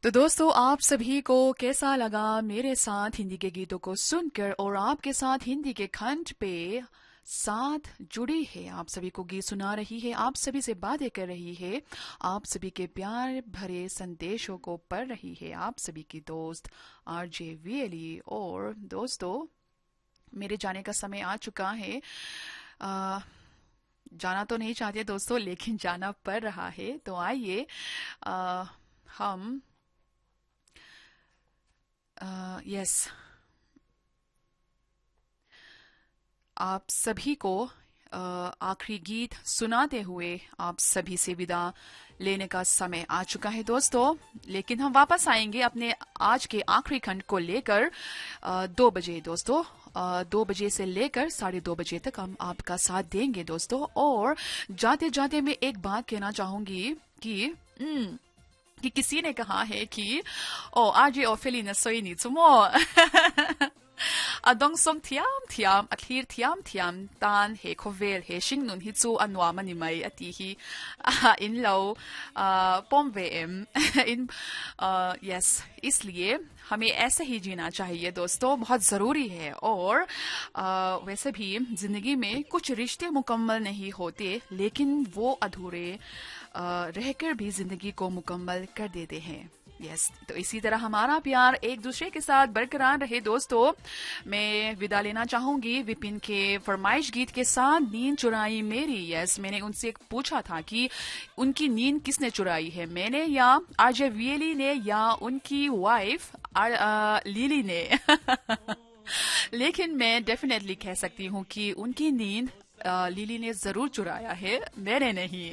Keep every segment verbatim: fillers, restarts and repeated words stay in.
तो दोस्तों, आप सभी को कैसा लगा मेरे साथ हिंदी के गीतों को सुनकर और आपके साथ हिंदी के खंड पे साथ जुड़ी है। आप सभी को गीत सुना रही है, आप सभी से बातें कर रही है, आप सभी के प्यार भरे संदेशों को पढ़ रही है आप सभी की दोस्त आरजे वीएली। और दोस्तों, मेरे जाने का समय आ चुका है। आ, जाना तो नहीं चाहते दोस्तों, लेकिन जाना पड़ रहा है। तो आइए आ, हम यस आप सभी को आखिरी गीत सुनाते हुए आप सभी से विदा लेने का समय आ चुका है दोस्तों। लेकिन हम वापस आएंगे अपने आज के आखिरी खंड को लेकर अ, दो बजे दोस्तों। अ, दो बजे से लेकर साढ़े दो बजे तक हम आपका साथ देंगे दोस्तों। और जाते जाते मैं एक बात कहना चाहूंगी कि हम्म कि किसी ने कहा है कि ओ RJ ओफेलिना सोइनी तुमो adong som thiam thiam athlir thiam thiam tan he khovel he shing nun hi chu anwa mani mai ati hi in lo pom vm in yes, इसलिए हमें ऐसे ही जीना चाहिए दोस्तों, बहुत जरूरी है। और आ, वैसे भी जिंदगी में कुछ रिश्ते मुकम्मल नहीं होते, लेकिन वो अधूरे रहकर भी जिंदगी को मुकम्मल कर देते हैं। यस yes, तो इसी तरह हमारा प्यार एक दूसरे के साथ बरकरार रहे दोस्तों। मैं विदा लेना चाहूंगी विपिन के फरमाइश गीत के साथ, नींद चुराई मेरी। यस yes, मैंने उनसे पूछा था कि उनकी नींद किसने चुराई है, मैंने या आरजे वीएली ने या उनकी वाइफ लिली ने लेकिन मैं डेफिनेटली कह सकती हूँ कि उनकी नींद लिली ने जरूर चुराया है, मैंने नहीं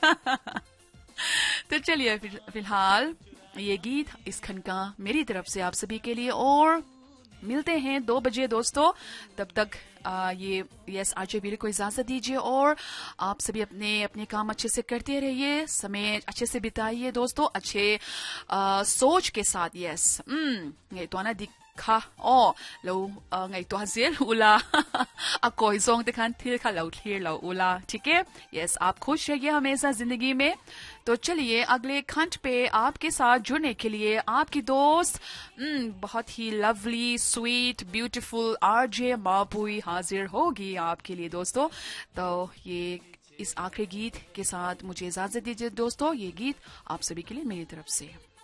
तो चलिए फिलहाल ये गीत इस खंड का मेरी तरफ से आप सभी के लिए, और मिलते हैं दो बजे दोस्तों। तब तक आ, ये यस आरजे वीएली को इजाजत दीजिए और आप सभी अपने अपने काम अच्छे से करते रहिए, समय अच्छे से बिताइए दोस्तों, अच्छे आ, सोच के साथ। यस ये तो ना खा ओ लो ngày तो हज़िर उला अकोई जोंग दिखान थिर खा लो थिर लो उला, ठीक है। यस आप खुश रहिए हमेशा जिंदगी में। तो चलिए अगले खंड पे आपके साथ जुड़ने के लिए आपकी दोस्त बहुत ही लवली स्वीट ब्यूटीफुल आरजे मापुई हाजिर होगी आपके लिए दोस्तों। तो ये इस आखिरी गीत के साथ मुझे इजाजत दीजिए दोस्तों। ये गीत आप सभी के लिए मेरी तरफ से।